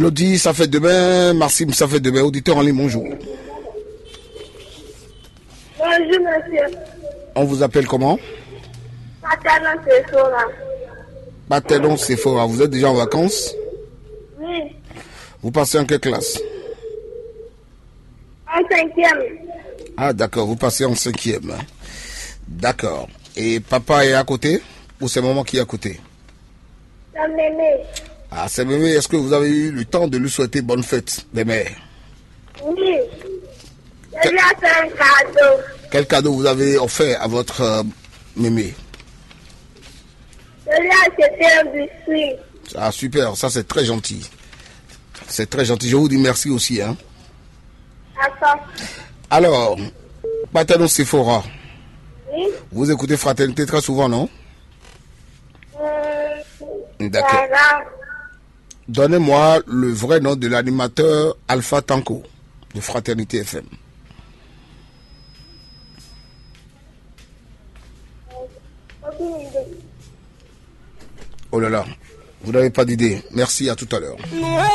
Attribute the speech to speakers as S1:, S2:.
S1: Lodi, ça fait demain. Maxime, ça fait demain. Auditeur en ligne, bonjour.
S2: Bonjour, monsieur.
S1: On vous appelle comment?
S2: Patanon Sephora.
S1: Patanon Sephora. Vous êtes déjà en vacances?
S2: Oui.
S1: Vous passez en quelle classe?
S2: En 5e.
S1: Ah, d'accord. Vous passez en 5e. D'accord. Et papa est à côté? Ou c'est maman qui est à côté?
S2: C'est mémé.
S1: Ah, c'est mémé. Est-ce que vous avez eu le temps de lui souhaiter bonne fête des mères?
S2: Oui. Je lui ai fait un cadeau.
S1: Quel cadeau vous avez offert à votre mémé?
S2: Je lui ai acheté un biscuit.
S1: Ah, super. Ça, c'est très gentil. C'est très gentil. Je vous dis merci aussi. Hein.
S2: D'accord.
S1: Alors, Patanon Sephora.
S2: Oui.
S1: Vous écoutez Fraternité très souvent, non? D'accord.
S2: Voilà.
S1: Donnez-moi le vrai nom de l'animateur Alpha Tanko de Fraternité FM.
S2: Aucune idée.
S1: Oh là là, vous n'avez pas d'idée. Merci, à tout à l'heure.